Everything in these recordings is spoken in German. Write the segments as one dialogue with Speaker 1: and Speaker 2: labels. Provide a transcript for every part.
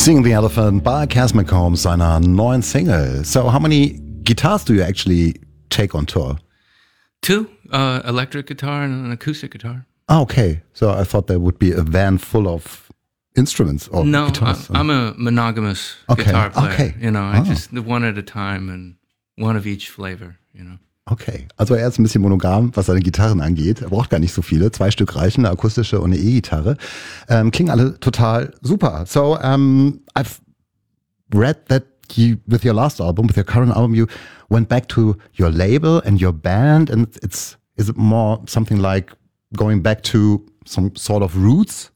Speaker 1: Sing the Elephant by Cass McCombs, seiner neuen Single. So how many guitars do you actually take on tour?
Speaker 2: 2, electric guitar and an acoustic guitar.
Speaker 1: Oh, okay. So I thought there would be a van full of instruments or
Speaker 2: no,
Speaker 1: guitars.
Speaker 2: I'm a monogamous guitar player. Okay. You know, I just one at a time and one of each flavor, you know.
Speaker 1: Okay, also er ist ein bisschen monogam, was seine Gitarren angeht. Er braucht gar nicht so viele. 2 Stück reichen, eine akustische und eine E-Gitarre. Klingen alle total super. So, I've read that you, with your last album, with your current album, you went back to your label and your band, and is it more something like going back to some sort of roots?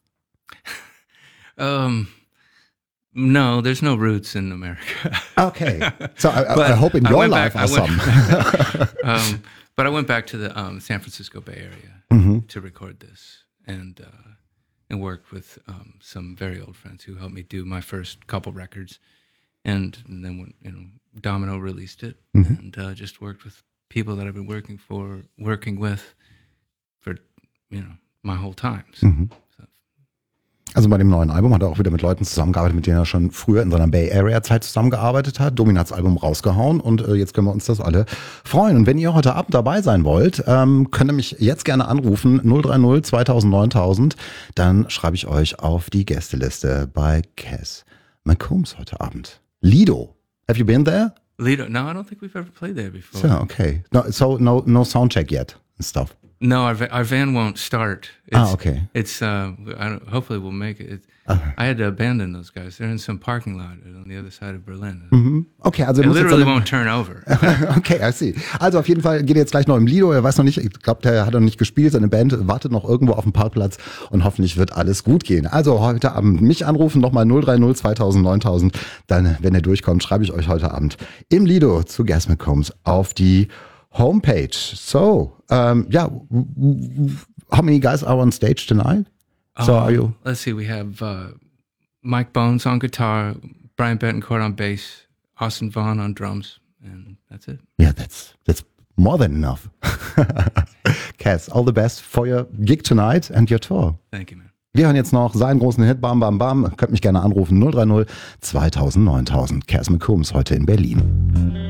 Speaker 2: No, there's no roots in America.
Speaker 1: Okay. So I hope in your life are some.
Speaker 2: But I went back to the San Francisco Bay Area to record this and worked with some very old friends who helped me do my first couple records. And then when Domino released it and just worked with people that I've been working with for my whole time. So.
Speaker 1: Also bei dem neuen Album hat er auch wieder mit Leuten zusammengearbeitet, mit denen er schon früher in seiner Bay Area Zeit zusammengearbeitet hat. Domin hat das Album rausgehauen und jetzt können wir uns das alle freuen. Und wenn ihr heute Abend dabei sein wollt, könnt ihr mich jetzt gerne anrufen, 030 2000 9000. Dann schreibe ich euch auf die Gästeliste bei Cass McCombs heute Abend. Lido, have you been there?
Speaker 2: Lido, no, I don't think we've ever played there before.
Speaker 1: So, okay. No sound check yet and stuff.
Speaker 2: No, our van won't start.
Speaker 1: Okay.
Speaker 2: It's hopefully we'll make it. I had to abandon those guys. They're in some parking lot on the other side of Berlin.
Speaker 1: Okay, also
Speaker 2: it literally won't turn over.
Speaker 1: Okay, I see. Also auf jeden Fall geht er jetzt gleich noch im Lido. Er weiß noch nicht, ich glaube, der hat noch nicht gespielt. Seine Band wartet noch irgendwo auf dem Parkplatz und hoffentlich wird alles gut gehen. Also heute Abend mich anrufen, nochmal 030 2000 9000. Dann, wenn er durchkommt, schreibe ich euch heute Abend im Lido zu Cass McCombs auf die homepage. So, how many guys are on stage tonight? So are you?
Speaker 2: Let's see, we have Mike Bones on guitar, Brian Betancourt on bass, Austin Vaughn on drums, and that's it.
Speaker 1: Yeah, that's more than enough. Cass, all the best for your gig tonight and your tour.
Speaker 2: Thank you, man.
Speaker 1: Wir hören jetzt noch seinen großen Hit, Bam Bam Bam. Könnt mich gerne anrufen, 030 2000 9000. Cass McCombs heute in Berlin.